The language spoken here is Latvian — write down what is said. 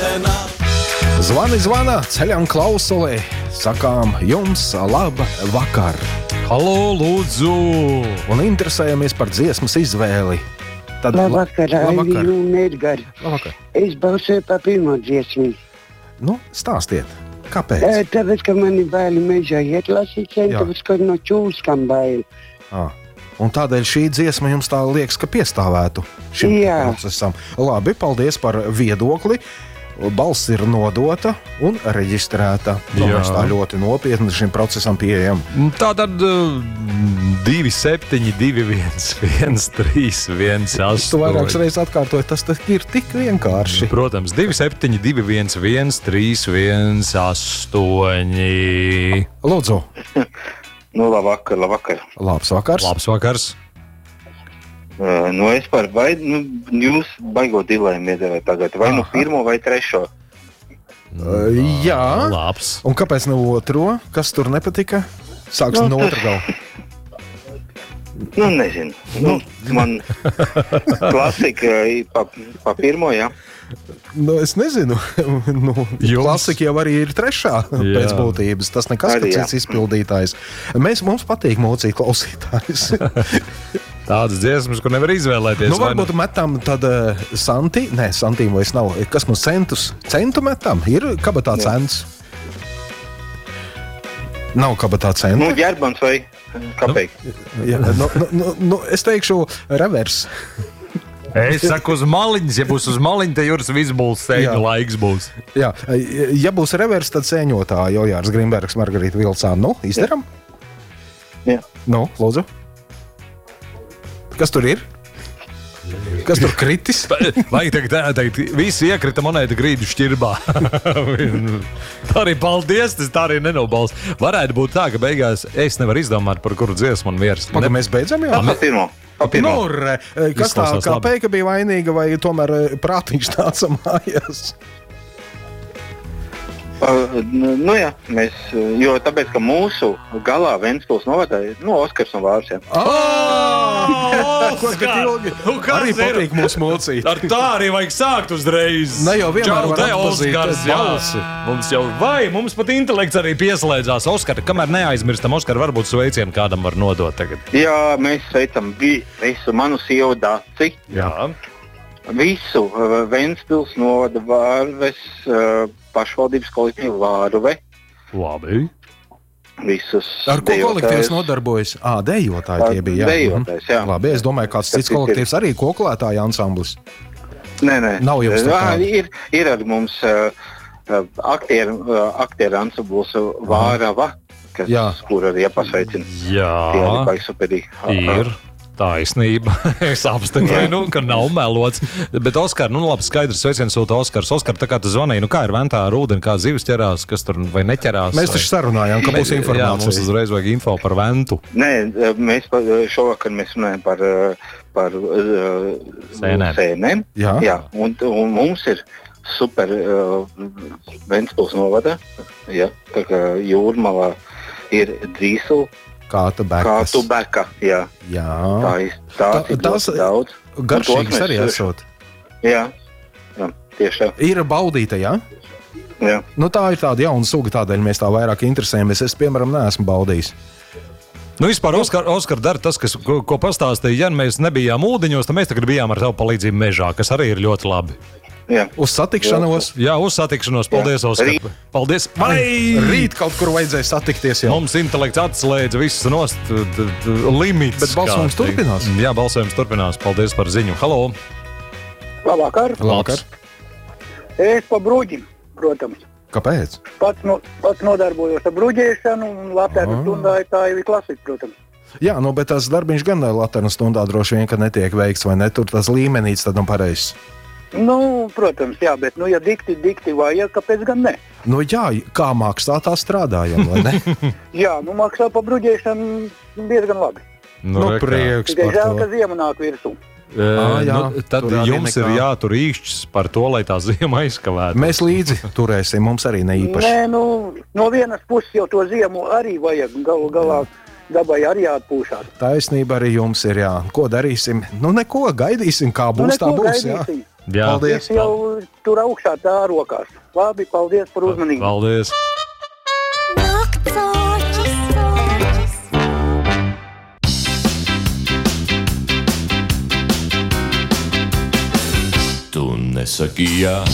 Zvana, ceļam klausulē, sakām jums laba vakar. Halo, lūdzu! Un interesējamies par dziesmas izvēli. Tad Labvakar, Aivija un Edgars. Labvakar. Es balsoju par pirmo dziesmu. Nu, stāstiet, kāpēc? Tāpēc, ka man ir baili mežā iet lasīt, tāpēc, ka no čūskām baili. Un tādēļ šī dziesma jums tā liekas, ka piestāvētu šim procesam. Labi, paldies par viedokli. Balss ir nodota un reģistrēta. Mēs tā ļoti nopietni šim procesam pieejam. Tātad 272111318. Tu vairākas reizes atkārtoji, tas ir tik vienkārši. Protams, 272111318. Lūdzu. Nu, labvakar. Labs vakars. Labs vakars. Es par jūs baigot dilēmu iedevēt tagad, vai nu pirmo vai trešo? Jā. Labs. Un kāpēc ne otro? Kas tur nepatika? Sāksim no otra gala. Nezinu. Man klasika pa pirmo, jā. Es nezinu. Klasika jau arī ir trešā pēc būtības. Tas nekas, ka cits izpildītājs. Mums patīk mocīt klausītājs. Tādas dziesmas, kur nevar izvēlēties. Varbūt metam tad santi. Nē, santīm vairs nav. Kas mums centu metam? Ir kabatā cents? Nav kabatā centu. Ģerbans vai kapeiks? Es teikšu revers. Es saku uz maliņas. Ja būs uz maliņa, tad jūras viss būs sēņu laiks būs. Jā, ja būs revers, tad sēņotāji Jojārs Grimbergs, Margarita Vilcāna. Izdaram? Jā. Lūdzu. Kas tur ir? Kas tur kritis? Vajag tagad visi iekrita monēta grīdu šķirbā. Tā arī paldies, tas tā arī nenobals. Varētu būt tā, ka beigās es nevaru izdomāt, par kuru dziesmu man miers. Mēs beidzam jau? Kas tā kā pēka bija vainīga vai tomēr prātiņš nāca mājās? Jā, jo tāpēc, ka mūsu galā Ventspils novadā ir Oskars no Vārs. Arī patīk mūsu mocīt. Ar tā arī vajag sākt uzreiz. Ne jau vienmēr var atpazīt balsi. Mums pat intelekts arī pieslēdzās. Oskar, kamēr neaizmirstam, Oskar, varbūt sveicienu kādam var nodot tagad. Jā, mēs sveicam visu manu sievu Daci. Jā. Visu Ventspils novada Vārves pašvaldības kolektīvu Vārve. Labi. Visus ar ko kolektīvs nodarbojas? Dejotāji tie bija. Dejotājs, jā. Labi, es domāju, kāds cits kolektīvs arī koklētāja ansamblis. Nē. Nav jums tā kā. Ir arī mums aktieru ansamblis Vārava, kur arī jāpasveicina. Jā. Tie arī baigi superīgi. Ir. Taisnība. Es apstiprinu, ka nav melots. Bet, Oskar, labi, skaidrs, sveiciens sūta Oskars. Oskar, tā kā tu zvanīji, kā ir ventā ar ūdeni, kā zivis ķerās, kas tur vai neķerās? Mēs taču sarunājām, ka būs informācija. Jā, mums uzreiz vajag info par ventu. Nē, šovakar mēs runājam par sēnēm. Jā. Un mums ir super Ventspils novada, tā kā Jūrmalā ir Drīsela. Kātu beka, jā. Tā ir ļoti daudz. Garšīgs arī esot. Jā, tieši tā. Ir baudīta, jā? Jā. Tā ir tāda jauna suga, tādēļ mēs tā vairāk interesējamies. Es, piemēram, neesmu baudījis. Vispār Oskar dara tas, ko pastāstīja, ja mēs nebijām ūdeņos, tad mēs tagad bijām ar tavu palīdzību mežā, kas arī ir ļoti labi. Jā. Uz satikšanos. Jā, uz satikšanos. Paldies, Oskar. Paldies. Rīt kaut kur vajadzēja satikties. Jau. Mums intelekts atslēdza visus nost limits. Bet balsojums turpinās. Jā, balsojums turpinās. Paldies par ziņu. Halo. Labvakar. Es pa bruģim, protams. Kāpēc? Pats nodarbojos ar bruģēšanu un Latvijas stundā tā jau ir klasika, protams. Jā, bet tas darbiņš gan Latvijas stundā droši vien, ka netiek veikts vai ne, tur tas līmenīts tad pareizs. Protams, jā, bet, ja dikti vajag, kāpēc gan ne? Jā, kā mākslā tā strādājam, vai ne? Jā, maksā pa bruģēšanu diezgan labi. Prieks tikai par žēl, to. ka ziema nāk virsū. Tad jums ir jātur īkšķis par to, lai tā ziema aizkavētu. Mēs līdzi turēsim, mums arī ne īpaši. Nē, no vienas puses jau to ziemu arī vajag, galu galā dabai arī jāatpūšās. Taisnība arī jums ir, jā. Ko darīsim? Neko, gaidīsim, kā būs, tā būs, jā. Jā. Paldies! Es jau tur augšā tā rokās. Labi, paldies par uzmanību. Paldies! Tu nesaki jā.